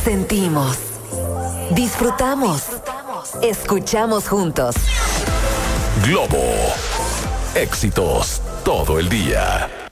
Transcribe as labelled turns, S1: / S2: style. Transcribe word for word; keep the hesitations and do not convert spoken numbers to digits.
S1: Sentimos, disfrutamos, escuchamos juntos.
S2: Globo. Éxitos todo el día.